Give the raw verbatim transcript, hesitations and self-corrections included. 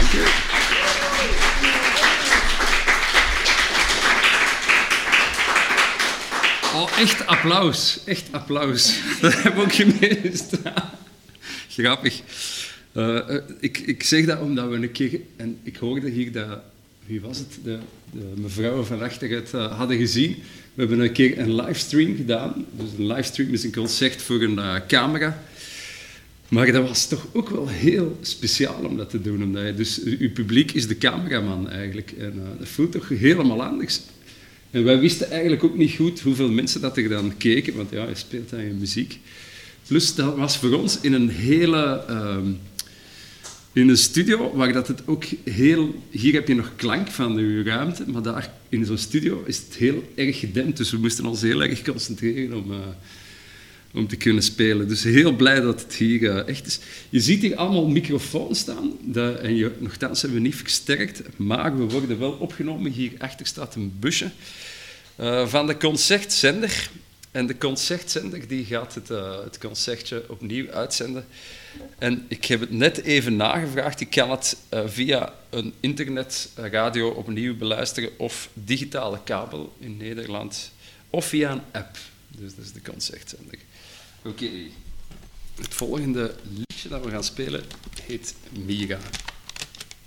Okay. Oh, echt applaus. Echt applaus. Dat heb ik ook gemist. Grappig. Uh, ik, ik zeg dat omdat we een keer... En ik hoorde hier dat... Wie was het? De, de mevrouw van achter het uh, hadden gezien. We hebben een keer een livestream gedaan. Dus een livestream is een concert voor een uh, camera. Maar dat was toch ook wel heel speciaal om dat te doen. Omdat je, dus uw publiek is de cameraman eigenlijk. En uh, dat voelt toch helemaal anders. En wij wisten eigenlijk ook niet goed hoeveel mensen dat er dan keken. Want ja, je speelt dan je muziek. Plus dat was voor ons in een hele... Uh, in een studio waar dat het ook heel... Hier heb je nog klank van de ruimte, maar daar in zo'n studio is het heel erg gedempt. Dus we moesten ons heel erg concentreren om, uh, om te kunnen spelen. Dus heel blij dat het hier uh, echt is. Je ziet hier allemaal microfoons staan. Dat, en je, nogthans hebben we niet versterkt, maar we worden wel opgenomen. Hierachter staat een busje uh, van de concertzender. En de concertzender die gaat het, uh, het concertje opnieuw uitzenden. En ik heb het net even nagevraagd. Ik kan het uh, via een internetradio opnieuw beluisteren of digitale kabel in Nederland of via een app. Dus dat is de concertzender. Oké, okay. Het volgende liedje dat we gaan spelen heet Mira.